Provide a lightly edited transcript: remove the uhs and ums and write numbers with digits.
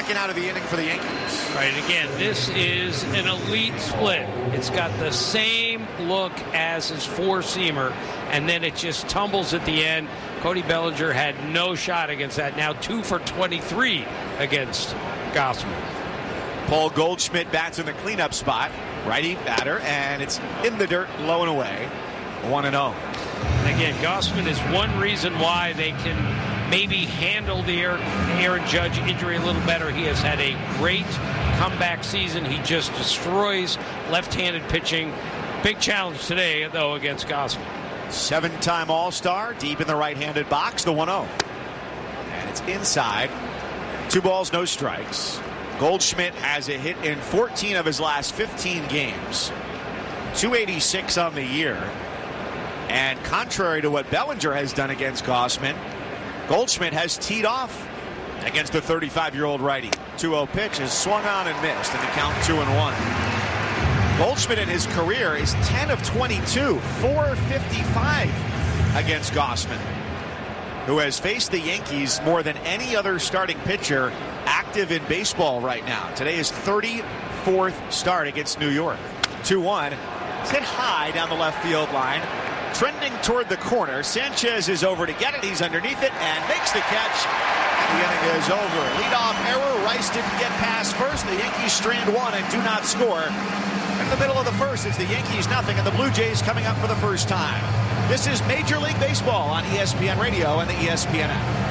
second out of the inning for the Yankees. Right, again, this is an elite split. It's got the same look as his four-seamer, and then it just tumbles at the end. Cody Bellinger had no shot against that. Now 2 for 23 against Gausman. Paul Goldschmidt bats in the cleanup spot. Righty batter, and it's in the dirt, low and away. 1-0. And again, Gausman is one reason why they can maybe handle the Aaron Judge injury a little better. He has had a great comeback season. He just destroys left-handed pitching. Big challenge today, though, against Gausman. 7-time All-Star, deep in the right-handed box, the 1-0. And it's inside. 2 balls, no strikes. Goldschmidt has a hit in 14 of his last 15 games. 286 on the year. And contrary to what Bellinger has done against Gausman, Goldschmidt has teed off against the 35-year-old righty. 2-0 pitch is swung on and missed, and the count 2-1. Goldschmidt in his career is 10 of 22, 455 against Gausman, who has faced the Yankees more than any other starting pitcher active in baseball right now. Today is 34th start against New York. 2-1. It's hit high down the left field line. Trending toward the corner. Sanchez is over to get it. He's underneath it and makes the catch. And the inning is over. Leadoff error. Rice didn't get past first. The Yankees strand one and do not score. In the middle of the first, it's the Yankees nothing and the Blue Jays coming up for the first time. This is Major League Baseball on ESPN Radio and the ESPN app.